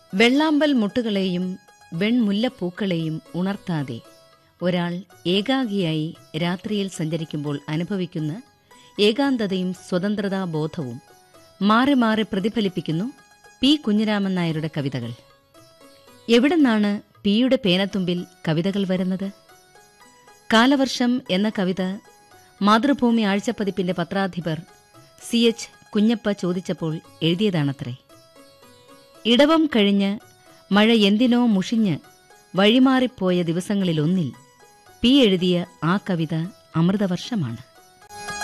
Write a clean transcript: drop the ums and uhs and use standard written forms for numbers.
വെള്ളാമ്പൽ മുട്ടുകളെയും വെൺമുല്ലപ്പൂക്കളെയും ഉണർത്താതെ ഒരാൾ ഏകാഗിയായി രാത്രിയിൽ സഞ്ചരിക്കുമ്പോൾ അനുഭവിക്കുന്ന ഏകാന്തതയും സ്വതന്ത്രതാബോധവും മാറി മാറി പ്രതിഫലിപ്പിക്കുന്നു പി കുഞ്ഞിരാമൻ നായരുടെ കവിതകൾ. എവിടെന്നാണ് പിയുടെ പേനത്തുമ്പിൽ കവിതകൾ വരുന്നത്? കാലവർഷം എന്ന കവിത മാതൃഭൂമി ആഴ്ചപ്പതിപ്പിന്റെ പത്രാധിപർ CH കുഞ്ഞപ്പ ചോദിച്ചപ്പോൾ എഴുതിയതാണത്രേ. ഇടവം കഴിഞ്ഞ് മഴ എന്തിനോ മുഷിഞ്ഞ് വഴിമാറിപ്പോയ ദിവസങ്ങളിലൊന്നിൽ പി എഴുതിയ ആ കവിത അമൃതവർഷമാണ്.